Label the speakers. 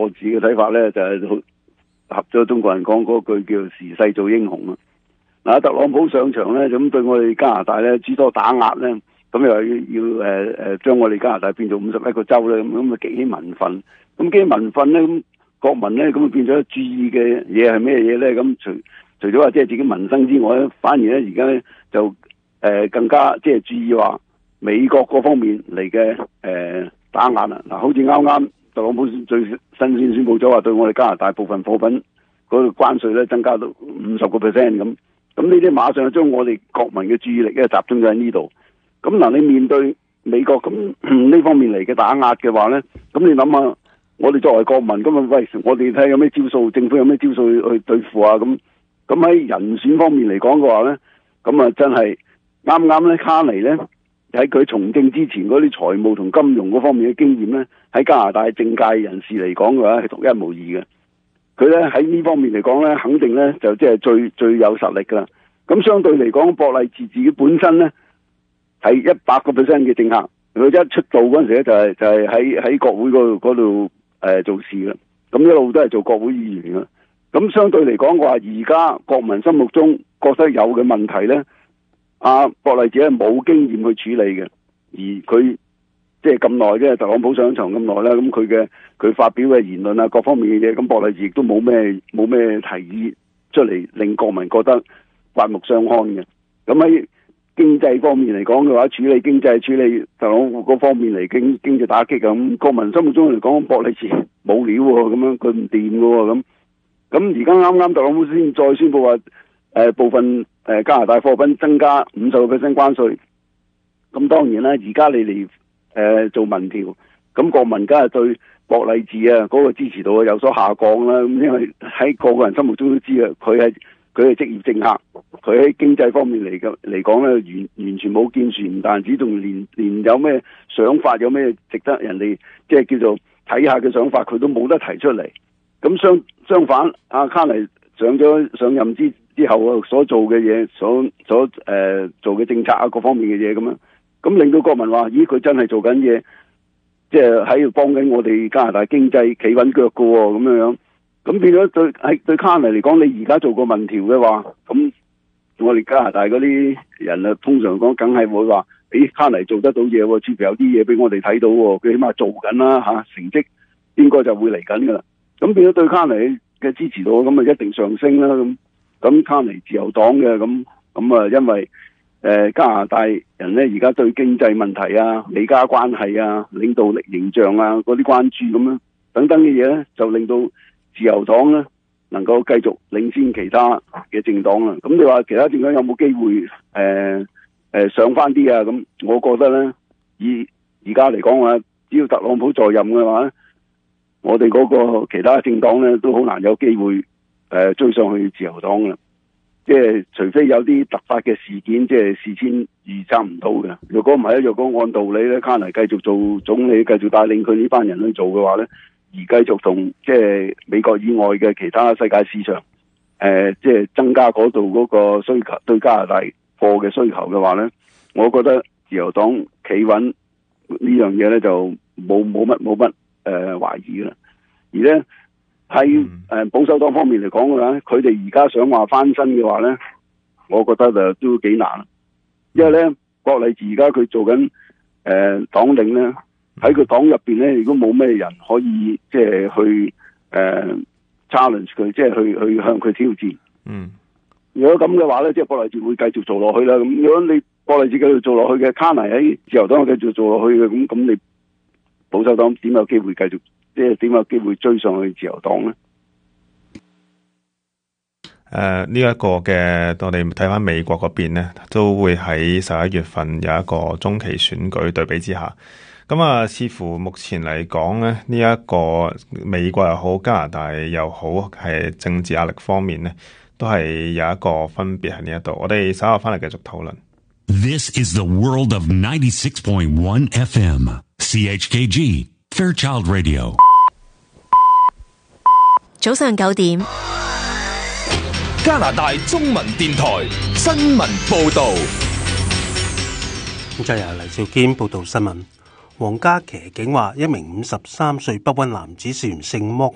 Speaker 1: 我自己嘅睇法咧，就係合咗中國人講嗰句叫時勢做英雄啊。嗱，特朗普上場咧，咁對我哋加拿大咧諸多打壓咧，咁又要將我哋加拿大變做51個州咧，咁啊激起民憤。咁激起民憤咧，咁國民咧咁變咗注意嘅嘢係咩嘢咧？咁除咗話即係自己民生之外咧，反而咧而家咧就更加即係注意話美國嗰方面嚟嘅打壓啦。嗱，好似啱啱特朗普最新鮮宣布咗話對我哋加拿大部分貨品嗰個關稅咧增加到50%咁。咁呢啲馬上將我哋國民嘅注意力咧集中咗喺呢度。咁嗱，你面對美國咁呢方面嚟嘅打壓嘅話咧，咁你諗下，我哋作為國民咁啊，喂，我哋睇下有咩招數，政府有咩招數去對付啊？咁喺人選方面嚟講嘅話咧，咁啊真係啱啱咧，卡尼咧喺佢從政之前嗰啲財務同金融嗰方面嘅經驗咧，喺加拿大政界人士嚟講嘅話係獨一無二嘅。佢咧喺呢方面嚟講咧，肯定咧就即係最有實力噶啦。咁相對嚟講，博勵治自己本身咧係100% 嘅政客。佢一出道嗰陣時咧就係喺國會嗰度做事啦。咁一路都係做國會議員啦。咁相對嚟講嘅話，而家國民心目中覺得有嘅問題咧，博勵治係冇經驗去處理嘅，而佢即係咁耐，即係特朗普上場咁耐啦，咁佢發表嘅言論啊，各方面嘅嘢，咁博勵治亦都冇咩提議出嚟，令國民覺得刮目相看嘅。咁喺經濟方面嚟講嘅話，處理經濟、處理特朗普嗰方面嚟經濟打擊咁，國民心目中嚟講，博勵治冇料喎，咁樣佢唔掂嘅喎，咁而家啱啱特朗普先再宣布話，部分加拿大貨品增加50% 關稅，咁當然啦，而家你嚟做民調，咁國民梗係對博勵治啊嗰個支持度有所下降啦。咁因為喺個人心目中都知啊，佢係職業政客，佢喺經濟方面嚟講咧，完全冇建樹，唔但止，仲連有咩想法，有咩值得人哋即係叫做睇下嘅想法，佢都冇得提出嚟。咁相反，卡尼上任之後啊，所做嘅嘢，所做嘅政策啊，各方面嘅嘢咁樣，咁令到國民話：咦，佢真係做緊嘢，即係喺度幫緊我哋加拿大經濟企穩腳噶喎，咁樣。咁變咗對卡尼嚟講，你而家做個民調嘅話，咁我哋加拿大嗰啲人啊，通常講梗係會話：咦，卡尼做得到嘢喎，似乎有啲嘢俾我哋睇到喎，佢起碼做緊啦嚇，成績應該就會嚟緊噶啦。咁變咗對卡尼嘅支持度咁啊一定上升啦。咁卡尼自由黨嘅咁啊，因為加拿大人咧而家對經濟問題啊、美加關係啊、領導力形象啊嗰啲關注咁樣等等嘅嘢咧，就令到自由黨咧能夠繼續領先其他嘅政黨啦。咁你話其他政黨有冇機會上翻啲啊？咁我覺得咧，以而家嚟講話，只要特朗普在任嘅話，我哋嗰個其他政黨咧都好難有機會追上去自由黨啦。即係除非有啲突發嘅事件，即係事先預測唔到嘅。若果唔係咧，若果按道理咧，卡尼繼續做總理，繼續帶領佢呢班人去做嘅話咧，而繼續同即係美國以外嘅其他世界市場即係增加嗰度嗰個需求，對加拿大貨嘅需求嘅話咧，我覺得自由黨企穩呢樣嘢咧就冇乜懷疑啦。而咧喺保守黨方面嚟講嘅話，佢哋而家想話翻身嘅話咧，我覺得就都幾難。因為咧，博勵治而家佢做緊黨領咧，喺佢黨入邊咧，如果冇咩人可以即係去challenge 佢，即係去向佢挑戰。如果咁嘅話咧，即係博勵治會繼續做落去啦。咁如果你博勵治繼續做落去嘅，卡尼喺自由黨繼續做落去嘅，咁你保守黨點有機會繼續？即係點有機會追上去自由黨呢？
Speaker 2: 呢一個嘅，我哋睇翻美國嗰邊呢，都會喺11月份有一個中期選舉對比之下，咁啊，似乎目前嚟講呢，呢一個美國又好，加拿大又好，係政治壓力方面呢，都係有一個分別喺呢一度。我哋稍後翻嚟繼續討論。
Speaker 3: This is the world of 96.1 FM CHKG Fairchild Radio。
Speaker 4: 早上9點，
Speaker 5: 加拿大中文電台新聞報道。
Speaker 6: 就由黎兆堅報道新聞。皇家騎警話，一名53歲不溫男子涉嫌性剝